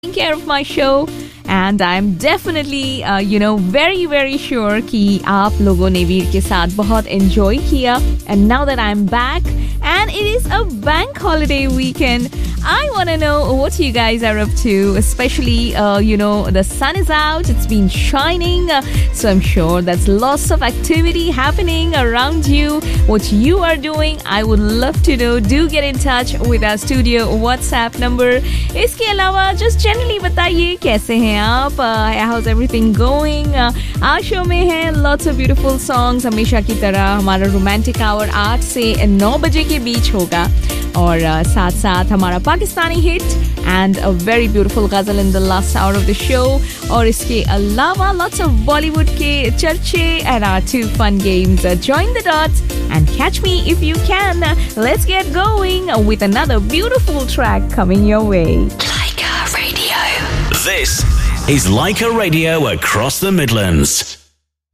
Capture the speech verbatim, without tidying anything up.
taking care of my show. And I'm definitely, uh, you know, very, very sure कि आप लोगों ने वीर के साथ बहुत enjoy किया. And now that I'm back, and it is a bank holiday weekend, I want to know what you guys are up to, especially, uh, you know, the sun is out, it's been shining, uh, so I'm sure there's lots of activity happening around you. What you are doing, I would love to know. Do get in touch with our studio WhatsApp number. इसके अलावा just generally बताइए कैसे हैं आप, uh, how's everything going? Uh, आज show में है lots of beautiful songs. हमेशा की तरह हमारा romantic hour आठ से नौ बजे के बीच होगा, और uh, साथ साथ हमारा Pakistani hit and a very beautiful ghazal in the last hour of the show. और इसके अलावा lots of Bollywood के चर्चे and our two fun games. Uh, join the dots and catch me if you can. Uh, let's get going with another beautiful track coming your way. Like a radio. This is Like a Radio across the Midlands.